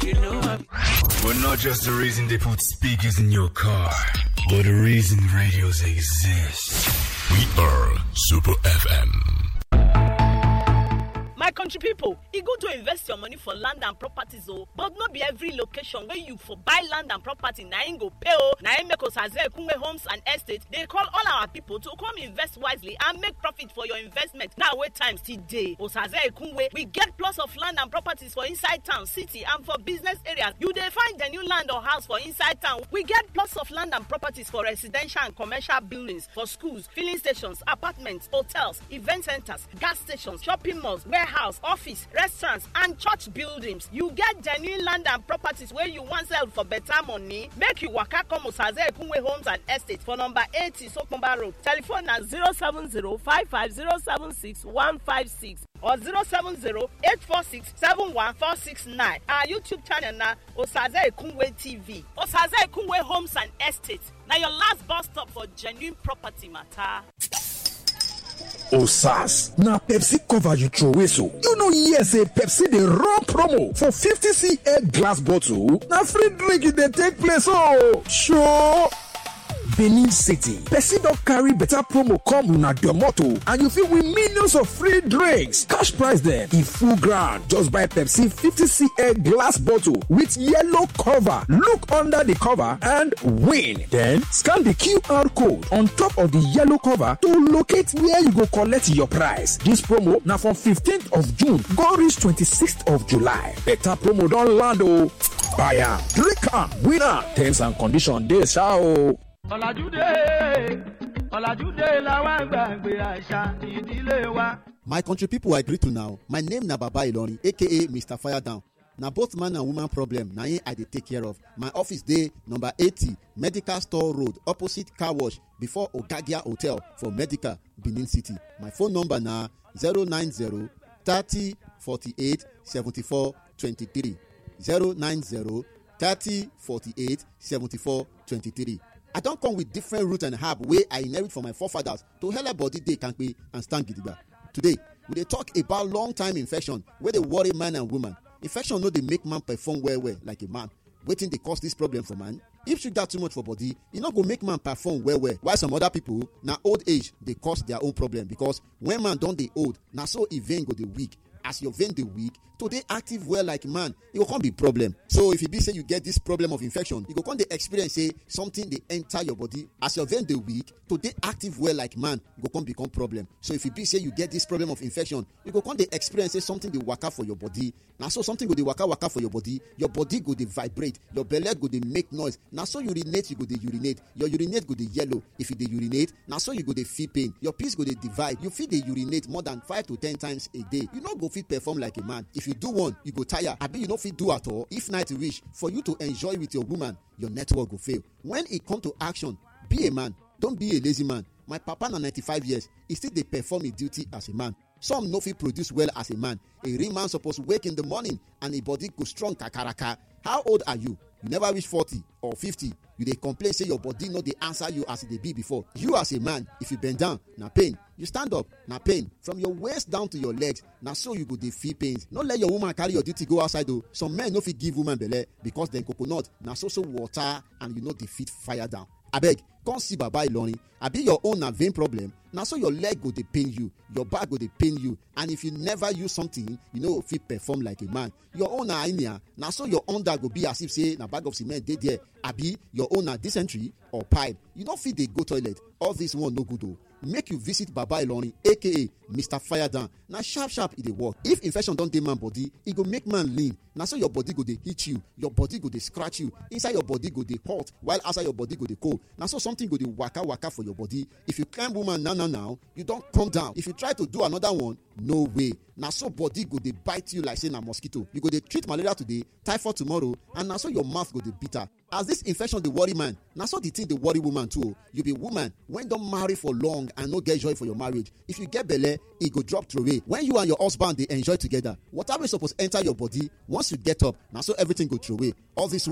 We're not just the reason they put speakers in your car, but the reason radios exist. We are Super FM. My country people, e good to invest your money for land and properties but not be every location where you for buy land and property na im go pay na im make Osaze Ekunwe Homes and Estate. They call all our people to come invest wisely and make profit for your investment. Now wait time still dey. Osaze Ekunwe, we get plots of land and properties for inside town, city and for business areas. You dey find the new land or house for inside town. We get plots of land and properties for residential and commercial buildings, for schools, filling stations, apartments, hotels, event centers, gas stations, shopping malls, warehouse, office, restaurants, and church buildings. You get genuine land and properties where you want sell for better money. Make you waka come Osaze Ekunwe Homes and Estate for number 80 Sokomba Road. Telephone na 070-55076-156 or 070-846-71469. Our YouTube channel na Osaze Ekunwe TV. Osaze Ekunwe Homes and Estate. Now your last bus stop for genuine property matter. Osas, na Pepsi cover you throw away so. You know yes, say Pepsi dey run promo for 50cl glass bottle. Na free drink dey take place oh. Sure. Benin City, Pepsi don carry better promo come una Domoto and you fit win millions of free drinks. Cash prize dem e full ground. Just buy Pepsi 50cl glass bottle with yellow cover. Look under the cover and win. Then scan the QR code on top of the yellow cover to locate where you go collect your prize. This promo na from 15th of June go reach 26th of July. Better promo don land oh. Buy am, drink am, win am. Terms and conditions dey sha oh. My country people, I greet you now. My name na Baba Ilorin, aka Mr. Fire Down. Na both man and woman problem na I dey take care of. My office dey number 80 Medical Store Road, opposite car wash before Ogagia Hotel for Medical, Benin City. My phone number na 090 30 48 74 23. 090 30 48 74 23. I don't come with different root and herb wey I inherit from my forefathers to help body dey kampe and stand gidigba. Today, we dey talk about long time infection wey dey worry man and woman. Infection no dey make man perform well like a man. Wetin dey cause this problem for man? If sugar too much for body, e no go make man perform well. While some other people, na old age dey cause their own problem because when man don dey old, na so e vein go dey weak. As your vein dey weak, to dey active well like man, e go come be problem. So if e be say you get this problem of infection, you go come dey experience say something dey enter your body. As your vein dey weak, to dey active well like man, e go come become problem. So if e be say you get this problem of infection, you go come dey experience say something dey waka for your body. Na so something go dey waka for your body go dey vibrate, your belle go dey make noise. Na so urinate, you go dey urinate. Your urinate go dey yellow. If you dey urinate, na so you go dey feel pain. Your piss go dey divide. You fit dey urinate more than 5 to 10 times a day. You no go fit perform like a man. If you do one, you go tire. Abi you no fit do at all. If night reach for you to enjoy with your woman, your network go fail. When it come to action, be a man. Don't be a lazy man. My papa na 95 years. He still dey perform his duty as a man. Some no fit produce well as a man. A real man suppose wake in the morning and his body go strong kakaraka. How old are you? You never reach 40 or 50. You dey complain say your body no dey answer you as e dey be before. You as a man, if you bend down, na pain. You stand up, na pain. From your waist down to your legs, na so you go dey feel pains. No let your woman carry your duty go outside o. Some men no fit give woman belle because dem coconut na so water and you no dey fit fire down. Abeg, come see Baba Ilorin. Abi your own na vein problem. Na so your leg go dey pain you, your back go dey pain you, and if you never use something, you no fit perform like a man. Your own na hernia. Na so your under go be as if say na bag of cement dey there. Abi your own na dysentery or pipe. You no fit dey go toilet. All this one no good o. Make you visit Baba Ilorin, aka Mr. Fire Down. Na sharp e dey work. If infection don dey man body, e go make man lean. Na so your body go dey hit you, your body go dey scratch you, inside your body go dey hot, while outside your body go dey cold. Na so something go dey waka for your body. If you climb woman now, you don come down. If you try to do another one, no way. Na so body go dey bite you like say na mosquito. You go dey treat malaria today, typhoid tomorrow, and na so your mouth go dey bitter. As this infection dey worry man, na so the thing dey worry woman too. You be woman when don marry for long and no get joy for your marriage. If you get belle, e go drop throway. When you and your husband dey enjoy together, water wey suppose enter your body, once you get up, na so everything go throway. All this one